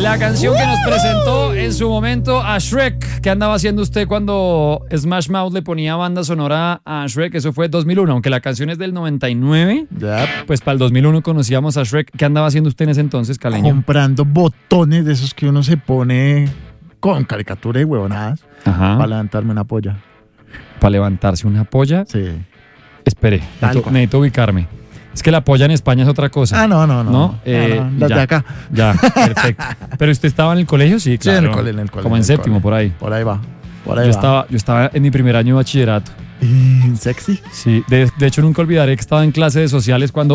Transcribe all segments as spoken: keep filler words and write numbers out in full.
La canción que nos presentó en su momento a Shrek. ¿Qué andaba haciendo usted cuando Smash Mouth le ponía banda sonora a Shrek? Eso fue dos mil uno, aunque la canción es del noventa y nueve. Yep. Pues para el dos mil uno conocíamos a Shrek. ¿Qué andaba haciendo usted en ese entonces, caleño? Comprando botones de esos que uno se pone con caricatura y huevonadas Ajá. para levantarme una polla. Para levantarse una polla. Sí. Espere, necesito, necesito ubicarme. Es que la polla en España es otra cosa. Ah, no, no, no. ¿No? Eh, no, no, las ya, de acá. Ya, perfecto. ¿Pero usted estaba en el colegio? Sí, claro. Sí, en el colegio, en el colegio. Como en, en séptimo, cole. por ahí. Por ahí va. Por ahí yo, va. estaba, yo estaba en mi primer año de bachillerato. ¿Y sexy? Sí, de, de hecho nunca olvidaré que estaba en clase de sociales cuando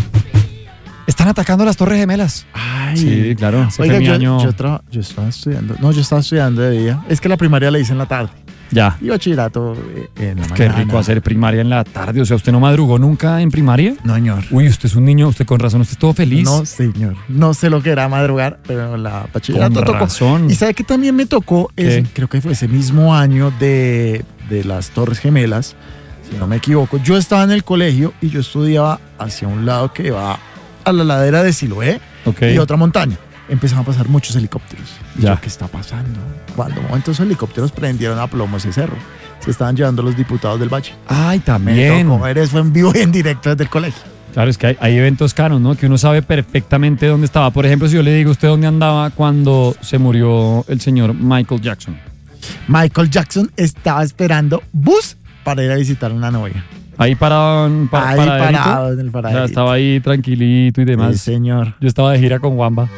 están atacando las Torres Gemelas. Ay. Sí, claro. Ese Oiga, fue mi yo, año. yo, tra- yo estaba estudiando. No, yo estaba estudiando de día. Es que la primaria la hice en la tarde. Ya. Y bachillerato eh, en la Qué mañana. rico hacer primaria en la tarde. O sea, ¿usted no madrugó nunca en primaria? No, señor. Uy, usted es un niño, usted con razón, usted es todo feliz. No, señor. No sé lo que era madrugar, pero la bachillerato Con tocó. razón. Y sabe que también me tocó, ese, creo que fue ese mismo año de, de las Torres Gemelas, si no me equivoco. Yo estaba en el colegio y yo estudiaba hacia un lado que va a la ladera de Siloé Okay. y otra montaña. Empezaron a pasar muchos helicópteros. Y Ya. yo, ¿qué está pasando? Cuando momentos esos helicópteros prendieron a plomo ese cerro. Se estaban llevando los diputados del Valle. Ay, Me también. tocó ver eso en vivo y en directo desde el colegio. Claro, es que hay, hay eventos caros, ¿no? Que uno sabe perfectamente dónde estaba. Por ejemplo, si yo le digo a usted dónde andaba cuando se murió el señor Michael Jackson. Michael Jackson estaba esperando bus para ir a visitar a una novia. Ahí parado, en- pa- Ahí paraderito. parado en el O sea, paradero. estaba ahí tranquilito y demás. Sí, señor. Yo estaba de gira con Wamba.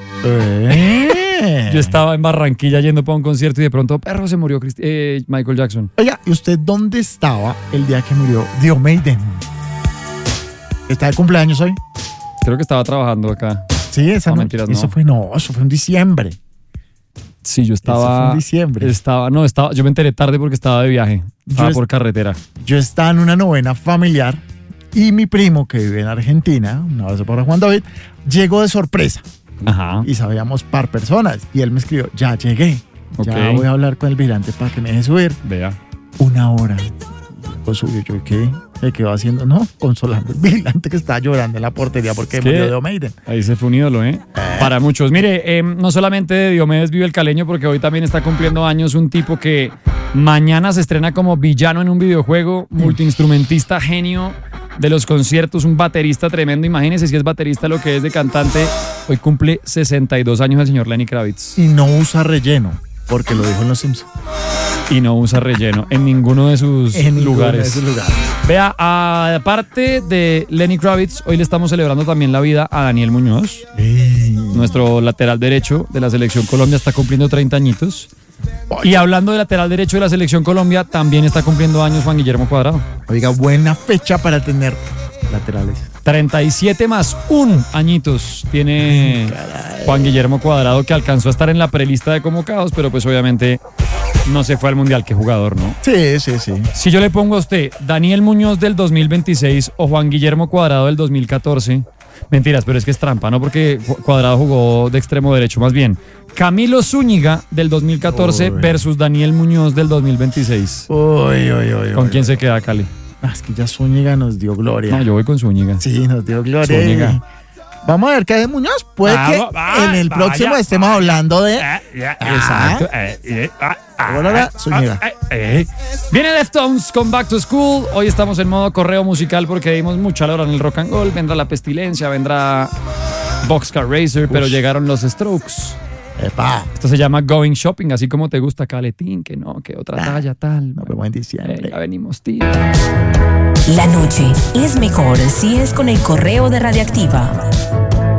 Eh. Yo estaba en Barranquilla yendo para un concierto y de pronto, perro, se murió Cristi- eh, Michael Jackson. Oiga, ¿y usted dónde estaba el día que murió Dio Maiden? ¿Está de cumpleaños hoy? Creo que estaba trabajando acá. Sí, esa No, no. mentiras, Eso no. fue, no, eso fue en diciembre. Sí, yo estaba. Eso fue en diciembre. Estaba, no, estaba, yo me enteré tarde porque estaba de viaje. Estaba Yo es- por carretera. Yo estaba en una novena familiar y mi primo, que vive en Argentina, un abrazo para Juan David, llegó de sorpresa Ajá. y sabíamos par personas. Y él me escribió, ya llegué. Ya Ok. voy a hablar con el vigilante para que me deje subir. Vea. Una hora. Pues subió yo, ¿qué? ¿Qué quedó haciendo? No, consolando al vigilante que estaba llorando en la portería porque Es que- murió Dio Maiden. Ahí se fue un ídolo, ¿eh? Para muchos. Mire, eh, no solamente de Diomedes vive el caleño, porque hoy también está cumpliendo años un tipo que mañana se estrena como villano en un videojuego, multiinstrumentista, genio de los conciertos, un baterista tremendo. Imagínense si es baterista lo que es de cantante. Hoy cumple sesenta y dos años el señor Lenny Kravitz. Y no usa relleno, porque lo dijo en Los Simpsons. Y no usa relleno en ninguno de sus En ninguno lugares. de esos lugares. Vea, aparte de Lenny Kravitz, hoy le estamos celebrando también la vida a Daniel Muñoz. Ey. Nuestro lateral derecho de la Selección Colombia está cumpliendo treinta añitos. Y hablando de lateral derecho de la Selección Colombia, también está cumpliendo años Juan Guillermo Cuadrado. Oiga, buena fecha para tener laterales. treinta y siete más un añitos tiene Juan Guillermo Cuadrado, que alcanzó a estar en la prelista de convocados, pero pues obviamente no se fue al Mundial. Qué jugador, ¿no? Sí, sí, sí. Si yo le pongo a usted Daniel Muñoz del dos mil veintiséis o Juan Guillermo Cuadrado del dos mil catorce, mentiras, pero es que es trampa, ¿no? Porque Cuadrado jugó de extremo derecho, más bien. Camilo Zúñiga del dos mil catorce Uy. versus Daniel Muñoz del dos mil veintiséis. Uy, uy, uy. ¿Con uy, quién uy. se queda, Cali? Ah, es que ya Zúñiga nos dio gloria. No, yo voy con Zúñiga. Sí, nos dio gloria. Zúñiga. Vamos a ver qué hay de Muñoz. Puede Vamos, que va, en el vaya, próximo estemos vaya. hablando de. Eh, ya, Ah. exacto. Eh, eh, ah, ah, Ahora, ah, Zúñiga. ah, eh. Viene Deftones con Back to School. Hoy estamos en modo correo musical porque dimos mucha hora en el rock and roll. Vendrá La Pestilencia, vendrá Boxcar Racer, pero Ush. llegaron los Strokes. Epa. Esto se llama Going Shopping, así como te gusta Caletín, que no, que otra Ah, talla tal. Nos vemos en diciembre. Eh, ya venimos, tío. La noche es mejor si es con el correo de Radioactiva.